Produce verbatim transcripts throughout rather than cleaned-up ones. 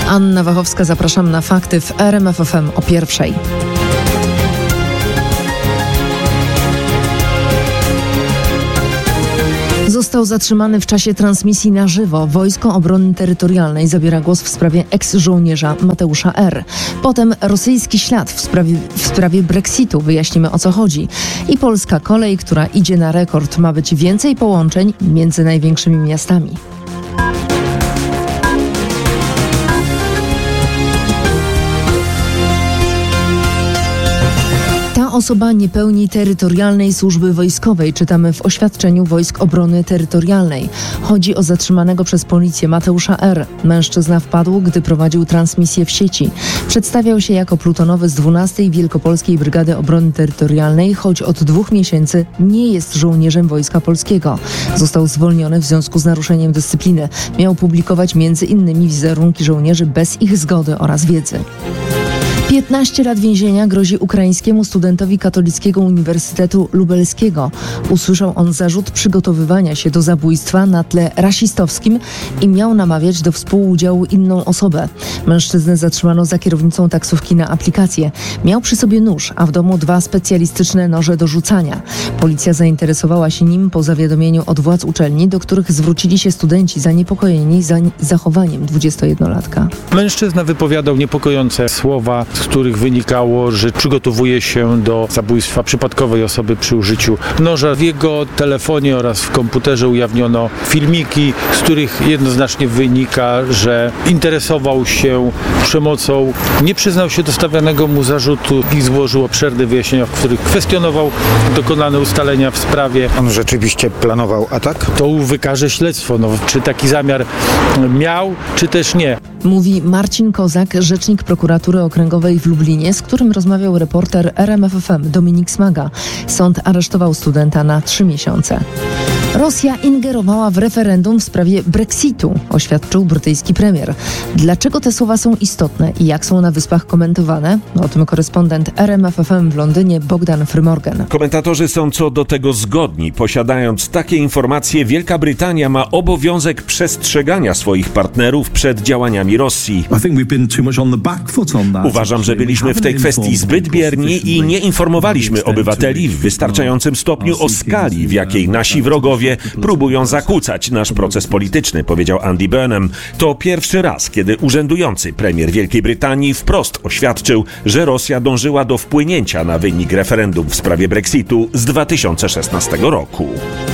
Anna Wachowska, zapraszam na fakty w R M F F M o pierwszej. Został zatrzymany w czasie transmisji na żywo. Wojsko Obrony Terytorialnej zabiera głos w sprawie eks-żołnierza Mateusza R. Potem rosyjski ślad w sprawie, w sprawie Brexitu. Wyjaśnimy, o co chodzi. I polska kolej, która idzie na rekord. Ma być więcej połączeń między największymi miastami. Osoba nie pełni terytorialnej służby wojskowej, czytamy w oświadczeniu Wojsk Obrony Terytorialnej. Chodzi o zatrzymanego przez policję Mateusza R. Mężczyzna wpadł, gdy prowadził transmisję w sieci. Przedstawiał się jako plutonowy z dwunastej Wielkopolskiej Brygady Obrony Terytorialnej, choć od dwóch miesięcy nie jest żołnierzem Wojska Polskiego. Został zwolniony w związku z naruszeniem dyscypliny. Miał publikować między innymi wizerunki żołnierzy bez ich zgody oraz wiedzy. piętnaście lat więzienia grozi ukraińskiemu studentowi Katolickiego Uniwersytetu Lubelskiego. Usłyszał on zarzut przygotowywania się do zabójstwa na tle rasistowskim i miał namawiać do współudziału inną osobę. Mężczyznę zatrzymano za kierownicą taksówki na aplikację. Miał przy sobie nóż, a w domu dwa specjalistyczne noże do rzucania. Policja zainteresowała się nim po zawiadomieniu od władz uczelni, do których zwrócili się studenci zaniepokojeni za zachowaniem dwudziestojednolatka. Mężczyzna wypowiadał niepokojące słowa, z których wynikało, że przygotowuje się do zabójstwa przypadkowej osoby przy użyciu noża. W jego telefonie oraz w komputerze ujawniono filmiki, z których jednoznacznie wynika, że interesował się przemocą, nie przyznał się do stawianego mu zarzutu i złożył obszerne wyjaśnienia, w których kwestionował dokonane ustalenia w sprawie. On rzeczywiście planował atak? To wykaże śledztwo, no, czy taki zamiar miał, czy też nie. Mówi Marcin Kozak, rzecznik prokuratury okręgowej w Lublinie, z którym rozmawiał reporter R M F F M Dominik Smaga. Sąd aresztował studenta na trzy miesiące. Rosja ingerowała w referendum w sprawie Brexitu, oświadczył brytyjski premier. Dlaczego te słowa są istotne i jak są na Wyspach komentowane? O tym korespondent R M F F M w Londynie Bogdan Frymorgan. Komentatorzy są co do tego zgodni. Posiadając takie informacje, Wielka Brytania ma obowiązek przestrzegania swoich partnerów przed działaniami Rosji. Uważam, że byliśmy w tej kwestii zbyt bierni i nie informowaliśmy obywateli w wystarczającym stopniu o skali, w jakiej nasi wrogowie próbują zakłócać nasz proces polityczny, powiedział Andy Burnham. To pierwszy raz, kiedy urzędujący premier Wielkiej Brytanii wprost oświadczył, że Rosja dążyła do wpłynięcia na wynik referendum w sprawie Brexitu z dwa tysiące szesnastego roku.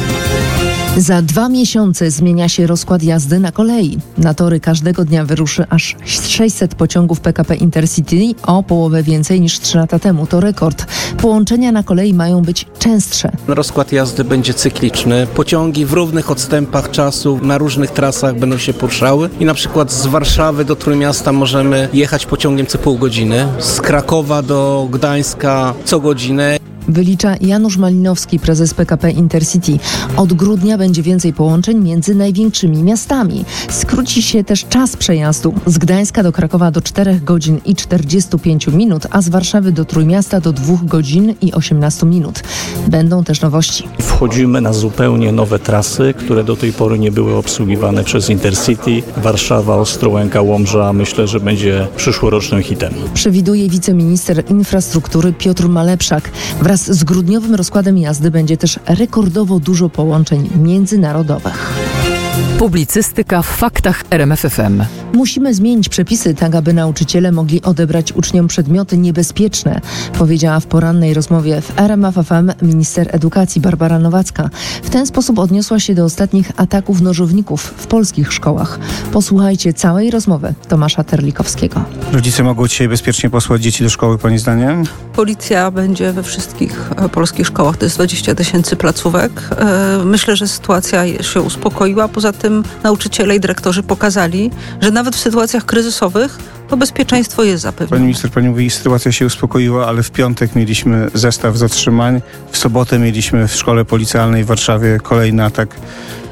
Za dwa miesiące zmienia się rozkład jazdy na kolei. Na tory każdego dnia wyruszy aż sześćset pociągów P K P Intercity, o połowę więcej niż trzy lata temu. To rekord. Połączenia na kolei mają być częstsze. Rozkład jazdy będzie cykliczny. Pociągi w równych odstępach czasu na różnych trasach będą się poruszały i na przykład z Warszawy do Trójmiasta możemy jechać pociągiem co pół godziny, z Krakowa do Gdańska co godzinę. Wylicza Janusz Malinowski, prezes P K P Intercity. Od grudnia będzie więcej połączeń między największymi miastami. Skróci się też czas przejazdu. Z Gdańska do Krakowa do czterech godzin i czterdziestu pięciu minut, a z Warszawy do Trójmiasta do dwóch godzin i osiemnastu minut. Będą też nowości. Wchodzimy na zupełnie nowe trasy, które do tej pory nie były obsługiwane przez Intercity. Warszawa, Ostrołęka, Łomża, myślę, że będzie przyszłorocznym hitem. Przewiduje wiceminister infrastruktury Piotr Malepszak. Wraz z grudniowym rozkładem jazdy będzie też rekordowo dużo połączeń międzynarodowych. Publicystyka w faktach R M F F M. Musimy zmienić przepisy tak, aby nauczyciele mogli odebrać uczniom przedmioty niebezpieczne, powiedziała w porannej rozmowie w R M F F M minister edukacji Barbara Nowacka. W ten sposób odniosła się do ostatnich ataków nożowników w polskich szkołach. Posłuchajcie całej rozmowy Tomasza Terlikowskiego. Rodzice mogą dzisiaj bezpiecznie posłać dzieci do szkoły, pani zdaniem? Policja będzie we wszystkich polskich szkołach. To jest dwadzieścia tysięcy placówek. Myślę, że sytuacja się uspokoiła. Poza tym nauczyciele i dyrektorzy pokazali, że nawet w sytuacjach kryzysowych to bezpieczeństwo jest zapewnione. Pani minister, pani mówi, sytuacja się uspokoiła, ale w piątek mieliśmy zestaw zatrzymań. W sobotę mieliśmy w szkole policjalnej w Warszawie kolejny atak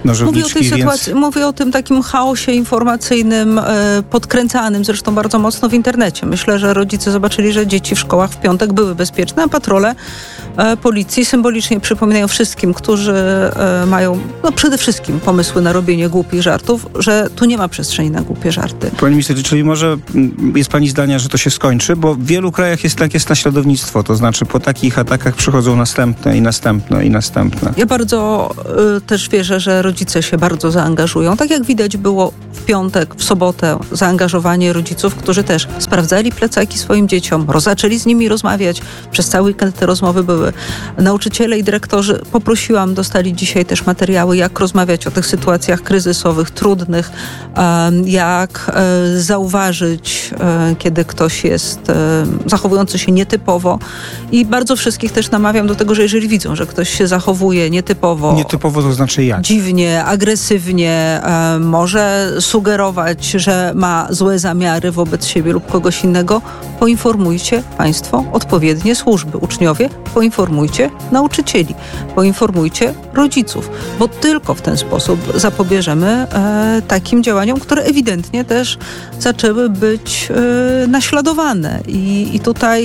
nożowniczki, Mówię o tej więc... sytuacji, mówię o tym takim chaosie informacyjnym, e, podkręcanym zresztą bardzo mocno w internecie. Myślę, że rodzice zobaczyli, że dzieci w szkołach w piątek były bezpieczne, a patrole e, policji symbolicznie przypominają wszystkim, którzy e, mają no przede wszystkim pomysły na robienie głupich żartów, że tu nie ma przestrzeni na głupie żarty. Pani minister, czyli może jest pani zdania, że to się skończy, bo w wielu krajach jest tak, jest naśladownictwo, to znaczy po takich atakach przychodzą następne i następne i następne. Ja bardzo y, też wierzę, że rodzice się bardzo zaangażują. Tak jak widać było w piątek, w sobotę zaangażowanie rodziców, którzy też sprawdzali plecaki swoim dzieciom, zaczęli z nimi rozmawiać. Przez cały weekend te rozmowy były. Nauczyciele i dyrektorzy, poprosiłam, dostali dzisiaj też materiały, jak rozmawiać o tych sytuacjach kryzysowych, trudnych, y, jak y, zauważyć, y, kiedy ktoś jest y, zachowujący się nietypowo. I bardzo wszystkich też namawiam do tego, że jeżeli widzą, że ktoś się zachowuje nietypowo, Nietypowo to znaczy jak? dziwnie, agresywnie, e, może sugerować, że ma złe zamiary wobec siebie lub kogoś innego, poinformujcie państwo odpowiednie służby. Uczniowie, poinformujcie nauczycieli, poinformujcie rodziców, bo tylko w ten sposób zapobieżemy e, takim działaniom, które ewidentnie też zaczęły być e, naśladowane. I, i tutaj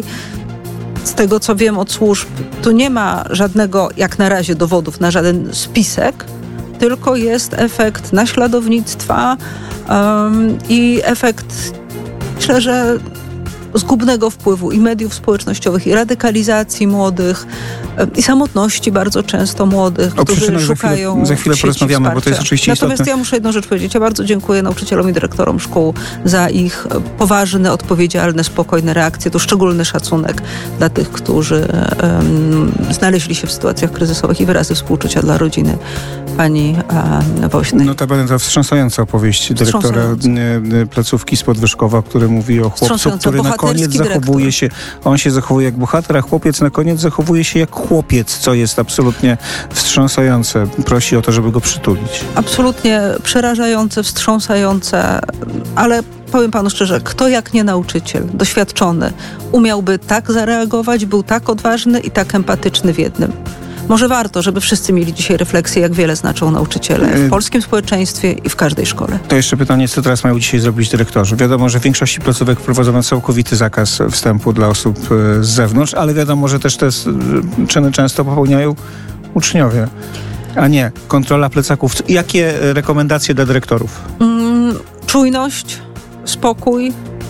z tego, co wiem od służb, tu nie ma żadnego, jak na razie, dowodów na żaden spisek, tylko jest efekt naśladownictwa um, i efekt, myślę, że zgubnego wpływu i mediów społecznościowych, i radykalizacji młodych, i samotności bardzo często młodych, O którzy przyczynach szukają za chwilę, za chwilę porozmawiamy, bo to jest oczywiście Natomiast istotne. ja muszę jedną rzecz powiedzieć. Ja bardzo dziękuję nauczycielom i dyrektorom szkół za ich poważne, odpowiedzialne, spokojne reakcje. To szczególny szacunek dla tych, którzy um, znaleźli się w sytuacjach kryzysowych, i wyrazy współczucia dla rodziny pani um, Woźnej. Notabene to wstrząsająca opowieść dyrektora e, placówki z Podwyżkowa, który mówi o chłopcu, który na koniec zachowuje dyrektor. się, on się zachowuje jak bohater, a chłopiec na koniec zachowuje się jak chłopiec, co jest absolutnie wstrząsające. Prosi o to, żeby go przytulić. Absolutnie przerażające, wstrząsające, ale powiem panu szczerze, kto jak nie nauczyciel, doświadczony, umiałby tak zareagować, był tak odważny i tak empatyczny w jednym. Może warto, żeby wszyscy mieli dzisiaj refleksję, jak wiele znaczą nauczyciele w polskim społeczeństwie i w każdej szkole. To jeszcze pytanie, co teraz mają dzisiaj zrobić dyrektorzy? Wiadomo, że w większości placówek wprowadzono całkowity zakaz wstępu dla osób z zewnątrz, ale wiadomo, że też te czyny często popełniają uczniowie, a nie kontrola plecaków. Jakie rekomendacje dla dyrektorów? Mm, czujność, spokój,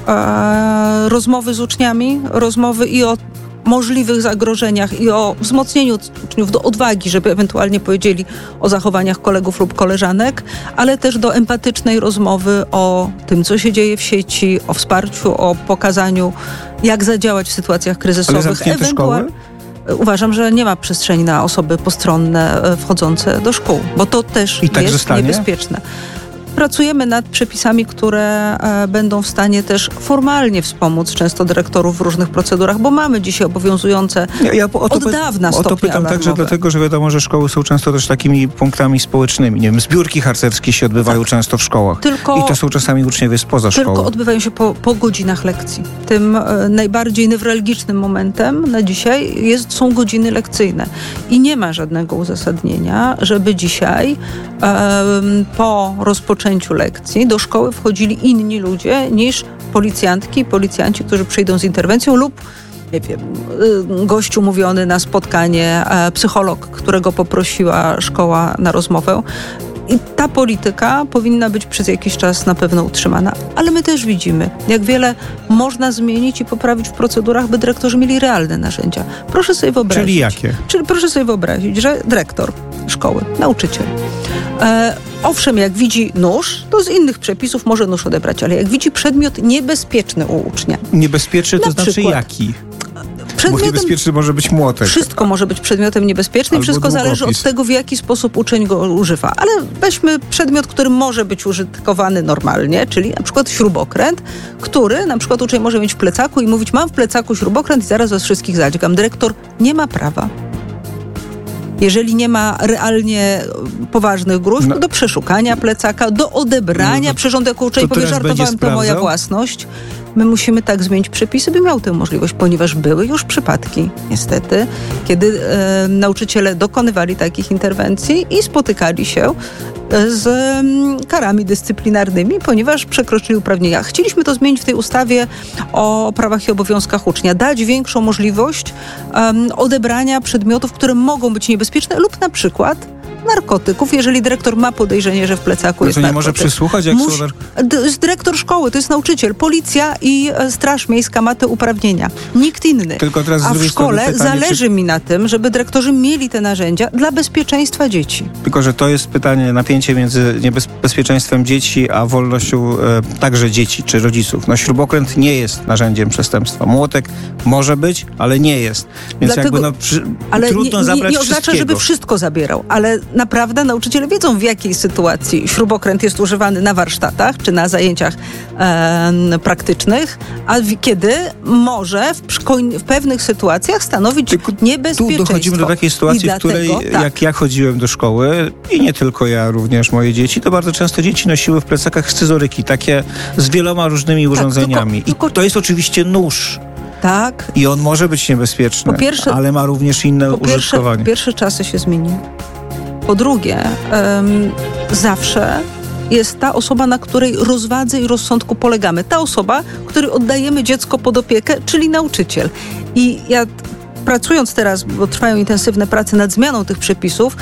e, rozmowy z uczniami, rozmowy i o możliwych zagrożeniach i o wzmocnieniu uczniów do odwagi, żeby ewentualnie powiedzieli o zachowaniach kolegów lub koleżanek, ale też do empatycznej rozmowy o tym, co się dzieje w sieci, o wsparciu, o pokazaniu, jak zadziałać w sytuacjach kryzysowych. Ale zamknięte szkoły? Uważam, że nie ma przestrzeni na osoby postronne wchodzące do szkół, bo to też I tak jest zostanie? niebezpieczne. Pracujemy nad przepisami, które e, będą w stanie też formalnie wspomóc często dyrektorów w różnych procedurach, bo mamy dzisiaj obowiązujące Ja, ja o to od py- dawna O to stopnie pytam także alarmowe. dlatego, że wiadomo, że szkoły są często też takimi punktami społecznymi. Nie wiem, zbiórki harcerskie się odbywają Tak. często w szkołach. Tylko- I to są czasami uczniowie spoza Tylko szkoły. odbywają się po, po godzinach lekcji. Tym e, najbardziej newralgicznym momentem na dzisiaj jest, są godziny lekcyjne. I nie ma żadnego uzasadnienia, żeby dzisiaj e, po rozpoczęciu lekcji do szkoły wchodzili inni ludzie niż policjantki, policjanci, którzy przyjdą z interwencją lub nie wiem, y, gość umówiony na spotkanie, e, psycholog, którego poprosiła szkoła na rozmowę. I ta polityka powinna być przez jakiś czas na pewno utrzymana. Ale my też widzimy, jak wiele można zmienić i poprawić w procedurach, by dyrektorzy mieli realne narzędzia. Proszę sobie wyobrazić. Czyli jakie? Czyli proszę sobie wyobrazić, że dyrektor szkoły, nauczyciel, e, owszem, jak widzi nóż, to z innych przepisów może nóż odebrać, ale jak widzi przedmiot niebezpieczny u ucznia. Niebezpieczny to Na znaczy przykład jaki? Bo Przedmiotem niebezpieczny może być młotek. Wszystko może być przedmiotem niebezpiecznym, Albo wszystko zależy długopis. od tego, w jaki sposób uczeń go używa. Ale weźmy przedmiot, który może być użytkowany normalnie, czyli na przykład śrubokręt, który na przykład uczeń może mieć w plecaku i mówić: mam w plecaku śrubokręt i zaraz was wszystkich zadźgam. Dyrektor nie ma prawa, jeżeli nie ma realnie poważnych gruźb, No. do przeszukania plecaka, do odebrania. No to- Przyrząd jako uczeń to powie: teraz będzie żartowałem, to moja sprawdzał? własność. my musimy tak zmienić przepisy, by miał tę możliwość, ponieważ były już przypadki, niestety, kiedy e, nauczyciele dokonywali takich interwencji i spotykali się z um, karami dyscyplinarnymi, ponieważ przekroczyli uprawnienia. Chcieliśmy to zmienić w tej ustawie o prawach i obowiązkach ucznia. Dać większą możliwość um, odebrania przedmiotów, które mogą być niebezpieczne lub na przykład narkotyków, jeżeli dyrektor ma podejrzenie, że w plecaku no jest to nie narkotyk. może przysłuchać, jak Mus, są... d- dyrektor szkoły, to jest nauczyciel, policja i e, Straż Miejska ma te uprawnienia. Nikt inny. Tylko teraz z A w drugiej szkole strony pytanie, zależy czy... mi na tym, żeby dyrektorzy mieli te narzędzia dla bezpieczeństwa dzieci. Tylko że to jest pytanie, napięcie między niebezpieczeństwem dzieci, a wolnością e, także dzieci czy rodziców. No śrubokręt nie jest narzędziem przestępstwa. Młotek może być, ale nie jest. Więc Dlatego, jakby no, przy, ale trudno nie, zabrać nie, nie oznacza, wszystkiego. żeby wszystko zabierał, ale naprawdę nauczyciele wiedzą, w jakiej sytuacji śrubokręt jest używany na warsztatach czy na zajęciach e, praktycznych, a w, kiedy może w, w pewnych sytuacjach stanowić Tylko niebezpieczeństwo. Tu dochodzimy do takiej sytuacji, I w której dlatego, tak. jak ja chodziłem do szkoły i nie tylko ja, również moje dzieci, to bardzo często dzieci nosiły w plecakach scyzoryki, takie z wieloma różnymi urządzeniami. tylko, tylko... I to jest oczywiście nóż. Tak. I on może być niebezpieczny, Po pierwsze, ale ma również inne po pierwsze, użytkowanie. Po pierwsze, czasy się zmieniły. Po drugie, um, zawsze jest ta osoba, na której rozwadze i rozsądku polegamy. Ta osoba, której oddajemy dziecko pod opiekę, czyli nauczyciel. I ja pracując teraz, bo trwają intensywne prace nad zmianą tych przepisów,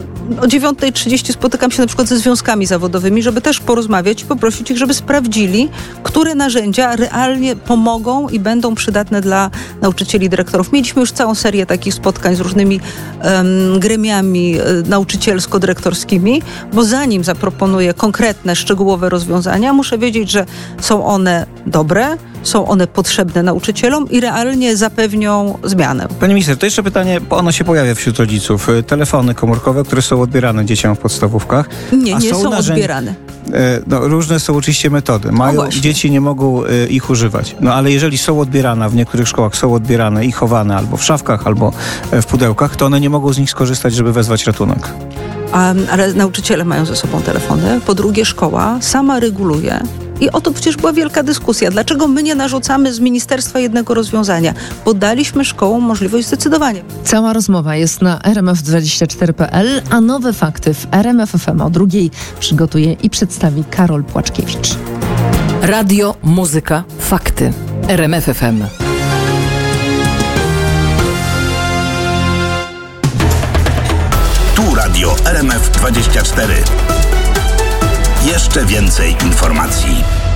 o dziewiąta trzydzieści spotykam się na przykład ze związkami zawodowymi, żeby też porozmawiać i poprosić ich, żeby sprawdzili, które narzędzia realnie pomogą i będą przydatne dla nauczycieli i dyrektorów. Mieliśmy już całą serię takich spotkań z różnymi um, gremiami um, nauczycielsko-dyrektorskimi, bo zanim zaproponuję konkretne, szczegółowe rozwiązania, muszę wiedzieć, że są one dobre, są one potrzebne nauczycielom i realnie zapewnią zmianę. Pani minister, to jeszcze pytanie, bo ono się pojawia wśród rodziców. Telefony komórkowe, które są odbierane dzieciom w podstawówkach. Nie, a nie są, są narzędzia... odbierane. No, różne są oczywiście metody. Mają, no dzieci nie mogą y, ich używać. No ale jeżeli są odbierane, w niektórych szkołach są odbierane i chowane albo w szafkach, albo w pudełkach, to one nie mogą z nich skorzystać, żeby wezwać ratunek. Um, ale nauczyciele mają ze sobą telefony. Po drugie, szkoła sama reguluje. I o to przecież była wielka dyskusja. Dlaczego my nie narzucamy z ministerstwa jednego rozwiązania? Bo daliśmy szkołom możliwość zdecydowania. Cała rozmowa jest na r m f dwadzieścia cztery kropka p l, a nowe fakty w R M F F M o drugiej przygotuje i przedstawi Karol Płaczkiewicz. Radio, muzyka, fakty. R M F F M. Tu Radio R M F dwadzieścia cztery. Jeszcze więcej informacji.